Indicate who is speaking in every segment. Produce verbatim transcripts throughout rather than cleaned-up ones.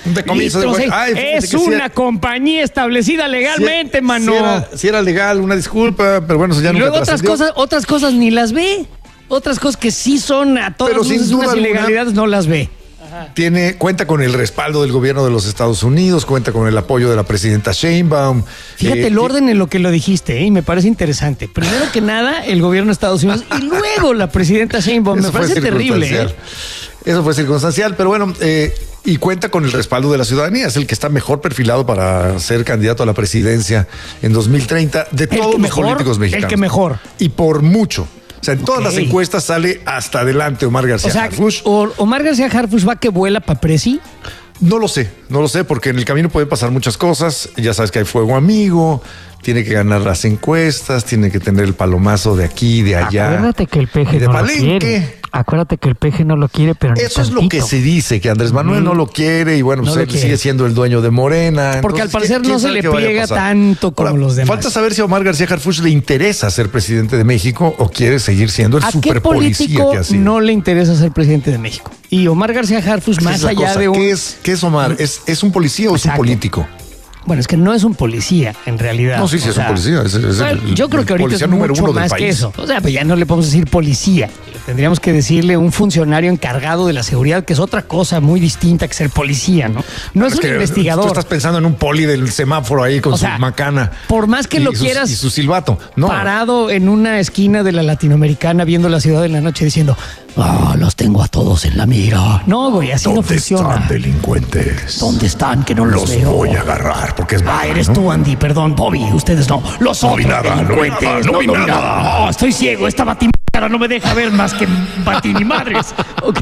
Speaker 1: Un decomiso de
Speaker 2: Listo,
Speaker 1: Ay,
Speaker 2: es
Speaker 1: sí
Speaker 2: una
Speaker 1: era,
Speaker 2: compañía establecida legalmente,
Speaker 1: si,
Speaker 2: mano.
Speaker 1: Si era, si era legal, una disculpa, pero bueno, eso ya
Speaker 2: y
Speaker 1: nunca
Speaker 2: luego otras
Speaker 1: trascendió.
Speaker 2: cosas, otras cosas ni las ve. Otras cosas que sí son a todas
Speaker 1: Pero sin
Speaker 2: luces
Speaker 1: duda
Speaker 2: unas
Speaker 1: alguna,
Speaker 2: ilegalidades, no las ve.
Speaker 1: Tiene, cuenta con el respaldo del gobierno de los Estados Unidos, cuenta con el apoyo de la presidenta Sheinbaum.
Speaker 2: Fíjate
Speaker 1: eh,
Speaker 2: el orden en lo que lo dijiste, ¿eh? Y me parece interesante. Primero que nada, el gobierno de Estados Unidos y luego la presidenta Sheinbaum. Me
Speaker 1: Eso fue
Speaker 2: parece terrible.
Speaker 1: circunstancial.
Speaker 2: ¿eh?
Speaker 1: Eso fue circunstancial, pero bueno, eh, y cuenta con el respaldo de la ciudadanía. Es el que está mejor perfilado para ser candidato a la presidencia en dos mil treinta de todos los
Speaker 2: mejor,
Speaker 1: políticos mexicanos.
Speaker 2: El que mejor.
Speaker 1: Y por mucho. O sea, en todas
Speaker 2: Ok.
Speaker 1: las encuestas sale hasta adelante Omar García
Speaker 2: O sea,
Speaker 1: Harfuch.
Speaker 2: o- Omar García Harfuch va que vuela para presi.
Speaker 1: No lo sé, no lo sé, porque en el camino pueden pasar muchas cosas. Ya sabes que hay fuego amigo, tiene que ganar las encuestas, tiene que tener el palomazo de aquí, de allá.
Speaker 3: Acuérdate que el peje
Speaker 1: y de
Speaker 3: no lo
Speaker 1: Palenque.
Speaker 3: quiere. Acuérdate que el peje no lo quiere, pero ni
Speaker 1: Eso es lo
Speaker 3: tantito.
Speaker 1: que se dice, que Andrés Manuel no lo quiere y bueno,
Speaker 2: No
Speaker 1: pues
Speaker 2: lo
Speaker 1: él
Speaker 2: quiere.
Speaker 1: sigue siendo el dueño de Morena.
Speaker 2: Porque al parecer
Speaker 1: ¿quién
Speaker 2: no se
Speaker 1: sabe
Speaker 2: le
Speaker 1: qué vaya a
Speaker 2: pliega
Speaker 1: pasar?
Speaker 2: tanto como
Speaker 1: Ahora,
Speaker 2: los demás.
Speaker 1: Falta saber si a Omar García Harfuch le interesa ser presidente de México o quiere seguir siendo el
Speaker 2: ¿A qué
Speaker 1: super policía
Speaker 2: político
Speaker 1: que ha sido.
Speaker 2: no le interesa ser presidente de México? Y Omar García Harfuch,
Speaker 1: Esa es
Speaker 2: más
Speaker 1: la
Speaker 2: allá
Speaker 1: cosa.
Speaker 2: de un...
Speaker 1: ¿Qué es, ¿Qué es Omar? ¿Es, ¿Es un policía o es un
Speaker 2: Exacto.
Speaker 1: político?
Speaker 2: Bueno, es que no es un policía, en realidad.
Speaker 1: No, sí, sí,
Speaker 2: O
Speaker 1: es un
Speaker 2: sea,
Speaker 1: policía. Es, es
Speaker 2: bueno,
Speaker 1: el-
Speaker 2: yo creo
Speaker 1: el
Speaker 2: que ahorita
Speaker 1: policía
Speaker 2: es
Speaker 1: número
Speaker 2: mucho
Speaker 1: uno del
Speaker 2: más que
Speaker 1: país.
Speaker 2: eso. O sea, pues ya no le podemos decir policía. Tendríamos que decirle un funcionario encargado de la seguridad, que es otra cosa muy distinta que ser policía, ¿no? No es, un
Speaker 1: que
Speaker 2: investigador.
Speaker 1: Tú estás pensando en un poli del semáforo ahí con
Speaker 2: O
Speaker 1: su
Speaker 2: sea,
Speaker 1: macana.
Speaker 2: por más que
Speaker 1: y
Speaker 2: lo
Speaker 1: sus-
Speaker 2: quieras
Speaker 1: Y su silbato. No.
Speaker 2: parado en una esquina de la Latinoamericana viendo la ciudad en la noche diciendo, ah, los tengo a todos en la mira. No, güey, así no
Speaker 1: ¿Dónde
Speaker 2: funciona.
Speaker 1: están delincuentes?
Speaker 2: ¿Dónde están? Que no los,
Speaker 1: Los
Speaker 2: veo.
Speaker 1: voy a agarrar porque es
Speaker 2: Ah,
Speaker 1: malo,
Speaker 2: eres
Speaker 1: ¿no?
Speaker 2: tú, Andy, perdón, Bobby, ustedes no. Los
Speaker 1: No vi
Speaker 2: otros
Speaker 1: nada, no vi
Speaker 2: delincuentes.
Speaker 1: nada, no vi nada.
Speaker 2: No, estoy ciego, esta batimara no me deja ver más que batinimadres. Ok.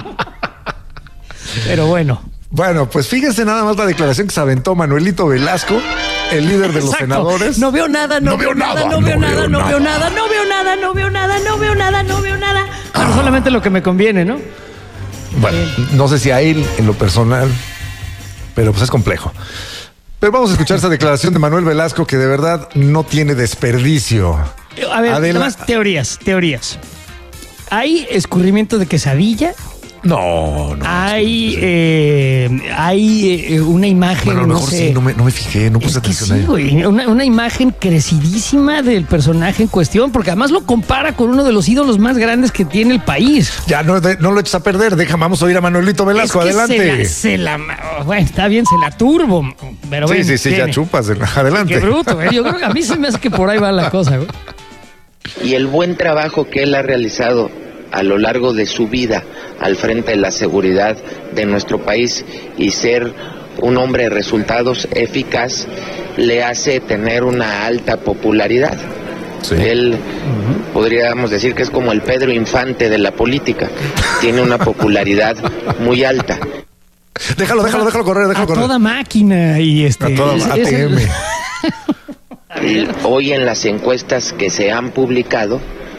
Speaker 2: Pero bueno.
Speaker 1: Bueno, pues fíjense nada más la declaración que se aventó Manuelito Velasco, el líder de los
Speaker 2: Exacto.
Speaker 1: senadores.
Speaker 2: No veo nada, no, veo nada, no veo nada, no veo nada, no veo nada, no veo nada, no veo nada, no veo nada. Pero solamente lo que me conviene, ¿no?
Speaker 1: Bueno, no sé si a él en lo personal, pero pues es complejo. Pero vamos a escuchar esta declaración de Manuel Velasco que de verdad no tiene desperdicio.
Speaker 2: A ver,
Speaker 1: Adela-
Speaker 2: nada más teorías, teorías. ¿Hay escurrimiento de quesadilla?
Speaker 1: No, no.
Speaker 2: Hay, eh, hay eh, una imagen,
Speaker 1: Bueno, a lo
Speaker 2: no
Speaker 1: mejor
Speaker 2: sé.
Speaker 1: sí, no me, no me fijé, no puse
Speaker 2: Es que
Speaker 1: atención
Speaker 2: sí,
Speaker 1: a ello.
Speaker 2: güey, una, una imagen crecidísima del personaje en cuestión, porque además lo compara con uno de los ídolos más grandes que tiene el país.
Speaker 1: Ya no, de- no lo eches a perder, deja, vamos a oír a Manuelito Velasco,
Speaker 2: Es que
Speaker 1: adelante.
Speaker 2: Se la, se la- bueno, está bien, se la turbo, pero
Speaker 1: Sí,
Speaker 2: ven,
Speaker 1: sí, sí, ya
Speaker 2: tiene.
Speaker 1: chupas, adelante.
Speaker 2: Qué bruto, ¿eh? Yo creo que a mí se me hace que por ahí va la cosa, güey.
Speaker 4: Y el buen trabajo que él ha realizado a lo largo de su vida al frente de la seguridad de nuestro país y ser un hombre de resultados eficaz le hace tener una alta popularidad.
Speaker 1: Sí.
Speaker 4: Él, podríamos decir que es como el Pedro Infante de la política, tiene una popularidad muy alta.
Speaker 1: Déjalo, déjalo, déjalo correr, déjalo
Speaker 2: A
Speaker 1: correr.
Speaker 2: toda máquina y este.
Speaker 1: A toda
Speaker 2: es-
Speaker 1: A
Speaker 2: es
Speaker 1: T
Speaker 2: el-
Speaker 1: M.
Speaker 4: Y hoy en las encuestas que se han publicado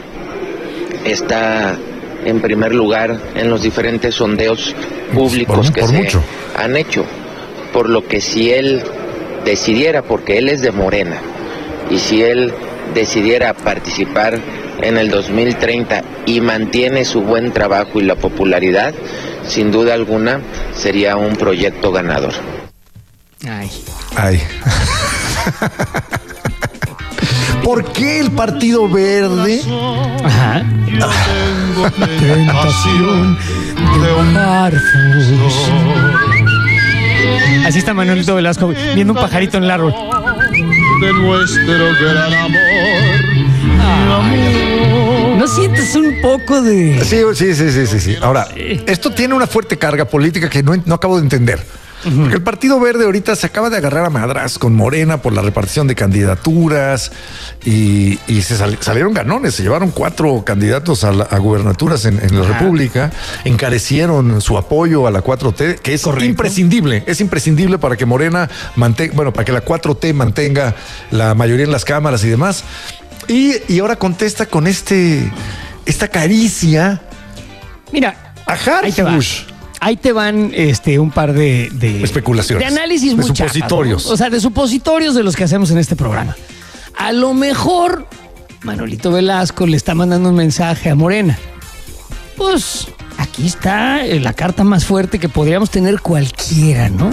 Speaker 4: está en primer lugar en los diferentes sondeos públicos
Speaker 1: Por-
Speaker 4: que
Speaker 1: por
Speaker 4: se
Speaker 1: mucho.
Speaker 4: han hecho, por lo que si él decidiera, porque él es de Morena, y si él decidiera participar en el dos mil treinta y mantiene su buen trabajo y la popularidad, sin duda alguna sería un proyecto ganador.
Speaker 2: Ay.
Speaker 1: Ay. ¿Por qué el Partido Verde?
Speaker 2: Ajá. Tentación de Omar Harfuch. Así está Manuelito Velasco güey, viendo un pajarito en el árbol.
Speaker 5: De nuestro gran amor.
Speaker 2: ¿No sientes un poco de...?
Speaker 1: Sí, sí, sí, sí, sí, sí. Ahora, esto tiene una fuerte carga política que no, no acabo de entender. Porque el Partido Verde ahorita se acaba de agarrar a madras con Morena por la repartición de candidaturas y, y se sal- salieron ganones, se llevaron cuatro candidatos a, la- a gubernaturas en, en la República, encarecieron su apoyo a la cuatro T, que es
Speaker 2: Correcto.
Speaker 1: imprescindible, es imprescindible para que Morena mantenga, bueno, para que la cuatro T mantenga la mayoría en las cámaras y demás. Y, y ahora contesta con este, esta caricia
Speaker 2: Mira,
Speaker 1: a
Speaker 2: ahí te va.
Speaker 1: Harfuch.
Speaker 2: Ahí te van este, un par de, de
Speaker 1: Especulaciones.
Speaker 2: De análisis
Speaker 1: De
Speaker 2: muy chafas,
Speaker 1: supositorios.
Speaker 2: ¿no? O sea, de supositorios de los que hacemos en este programa. A lo mejor Manuelito Velasco le está mandando un mensaje a Morena. Pues aquí está eh, la carta más fuerte que podríamos tener cualquiera, ¿no?